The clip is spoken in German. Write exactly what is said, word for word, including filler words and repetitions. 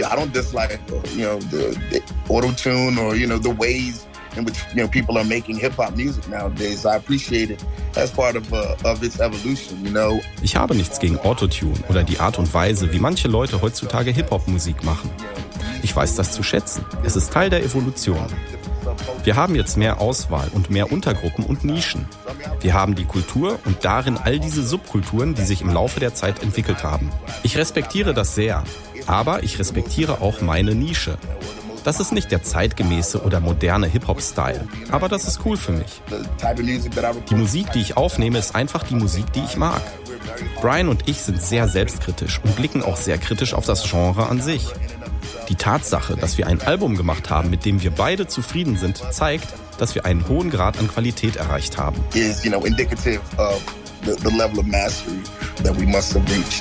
yeah, I don't dislike, you know, the, the auto-tune or, you know, the ways in which, you know, people are making hip-hop music nowadays. I appreciate it as part of, uh, of its evolution, you know. Ich habe nichts gegen Autotune oder die Art und Weise, wie manche Leute heutzutage Hip-Hop-Musik machen. Ich weiß das zu schätzen. Es ist Teil der Evolution. Wir haben jetzt mehr Auswahl und mehr Untergruppen und Nischen. Wir haben die Kultur und darin all diese Subkulturen, die sich im Laufe der Zeit entwickelt haben. Ich respektiere das sehr, aber ich respektiere auch meine Nische. Das ist nicht der zeitgemäße oder moderne Hip-Hop-Style, aber das ist cool für mich. Die Musik, die ich aufnehme, ist einfach die Musik, die ich mag. Brian und ich sind sehr selbstkritisch und blicken auch sehr kritisch auf das Genre an sich. Die Tatsache, dass wir ein Album gemacht haben, mit dem wir beide zufrieden sind, zeigt, dass wir einen hohen Grad an Qualität erreicht haben. Is, you know, indicative of the, the level of mastery that we must have reached.